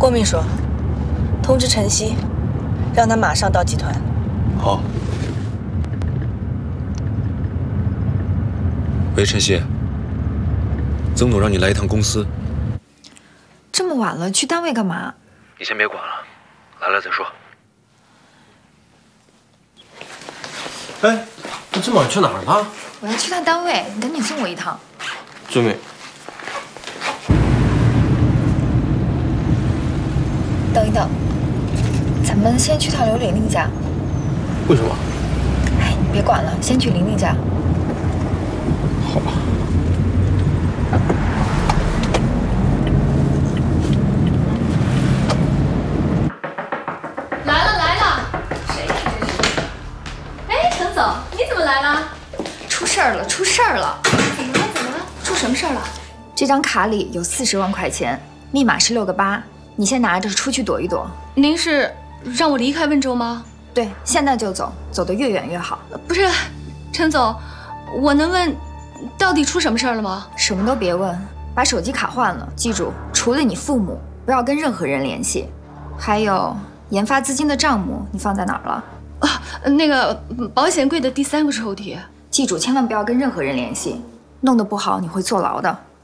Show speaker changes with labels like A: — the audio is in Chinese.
A: 郭秘书，通知陈曦，让他马上到集团。
B: 好。喂，陈曦，曾总让你来一趟公司。
C: 这么晚了，去单位干嘛？
B: 你先别管了，来了再说。
D: 哎，你这么晚去哪儿了？
C: 我要去趟单位，你赶紧送我一趟。
D: 遵命。
C: 等一等，咱们先去趟刘玲玲家。
D: 为什么？
C: 哎，你别管了，先去玲玲家。
D: 好吧。
E: 来了来了，谁呀这是？哎，陈总，你怎么来了？
C: 出事儿了，出事儿了！
E: 怎么了？怎么了？出什么事儿了？
C: 这张卡里有40万块钱，密码是6个8，你先拿着出去躲一躲。
E: 您是让我离开温州吗？
C: 对，现在就走，走得越远越好。
E: 不是，陈总，我能问，到底出什么事儿了吗？
C: 什么都别问，把手机卡换了，记住，除了你父母，不要跟任何人联系。还有研发资金的账目，你放在哪儿了？
E: 啊，那个保险柜的第3个抽屉。
C: 记住，千万不要跟任何人联系，弄得不好你会坐牢的。